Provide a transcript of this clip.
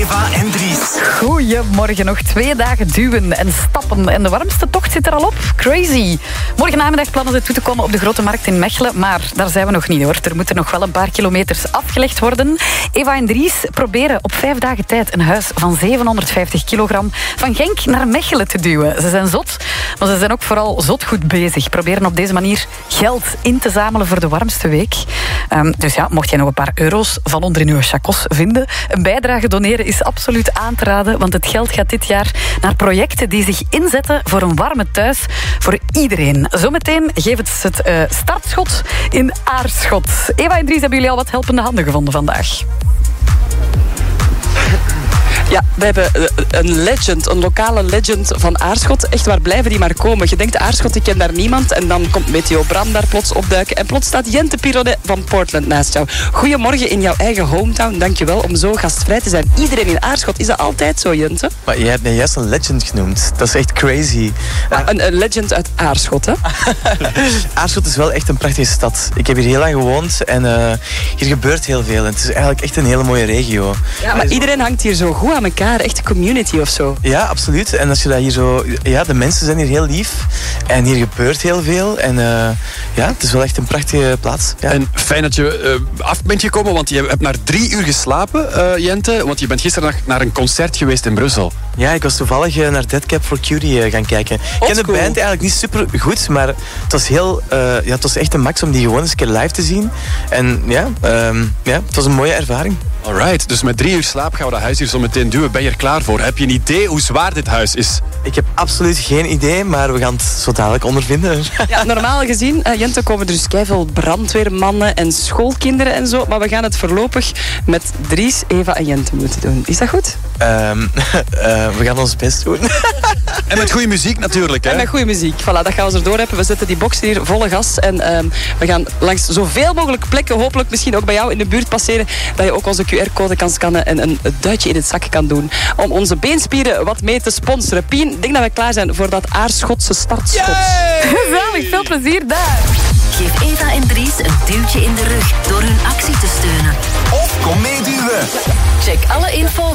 Eva en Dries. Goedemorgen, nog 2 dagen duwen en stappen. En de warmste tocht zit er al op. Crazy. Morgen namiddag plannen ze toe te komen op de Grote Markt in Mechelen. Maar daar zijn we nog niet, hoor. Er moeten nog wel een paar kilometers afgelegd worden. Eva en Dries proberen op 5 dagen tijd een huis van 750 kilogram van Genk naar Mechelen te duwen. Ze zijn zot, maar ze zijn ook vooral zot goed bezig. Proberen op deze manier geld in te zamelen voor de warmste week. Dus ja, mocht jij nog een paar euro's van onder in uw chacos vinden, een bijdrage doneren is absoluut aan te raden, want het geld gaat dit jaar naar projecten die zich inzetten voor een warme thuis voor iedereen. Zometeen geeft het startschot in Aarschot. Eva en Dries, hebben jullie al wat helpende handen gevonden vandaag? Ja, we hebben een legend, een lokale legend van Aarschot. Echt, waar blijven die maar komen? Je denkt, Aarschot, ik ken daar niemand. En dan komt Meteo Bram daar plots opduiken. En plots staat Jente Pironet van Portland naast jou. Goedemorgen in jouw eigen hometown. Dankjewel om zo gastvrij te zijn. Iedereen in Aarschot, is dat altijd zo, Jente? Maar je hebt mij juist een legend genoemd. Dat is echt crazy. Een legend uit Aarschot, hè? Aarschot is wel echt een prachtige stad. Ik heb hier heel lang gewoond en hier gebeurt heel veel. En het is eigenlijk echt een hele mooie regio. Ja, maar iedereen hangt hier zo goed aan elkaar. Echt een community of zo. Ja, absoluut. En als je dat hier zo... Ja, de mensen zijn hier heel lief. En hier gebeurt heel veel. En ja, het is wel echt een prachtige plaats. Ja. En fijn dat je af bent gekomen, want je hebt maar 3 uur geslapen, Jente. Want je bent gisteren naar een concert geweest in Brussel. Ja, ik was toevallig naar Dead Cab for Cutie gaan kijken. Ik ken de band eigenlijk niet super goed, maar het was het was echt een max om die gewoon eens een keer live te zien. En ja, het was een mooie ervaring. Alright, dus met 3 uur slaap gaan we dat huis hier zo meteen duwen. Ben je er klaar voor? Heb je een idee hoe zwaar dit huis is? Ik heb absoluut geen idee, maar we gaan het zo dadelijk ondervinden. Ja, normaal gezien, Jente, komen er dus keiveel brandweermannen en schoolkinderen en zo. Maar we gaan het voorlopig met Dries, Eva en Jente moeten doen. Is dat goed? We gaan ons best doen. En met goede muziek natuurlijk, hè? En met goede muziek. Voilà, dat gaan we erdoor hebben. We zetten die box hier volle gas. En we gaan langs zoveel mogelijk plekken, hopelijk misschien ook bij jou in de buurt passeren, dat je ook onze QR-code kan scannen en een duitje in het zak kan doen. Om onze beenspieren wat mee te sponsoren. Pien, ik denk dat we klaar zijn voor dat Aarschotse startschot. Gezellig, veel plezier daar. Geef Eva en Dries een duwtje in de rug door hun actie te steunen. Of kom meeduwen. Check alle info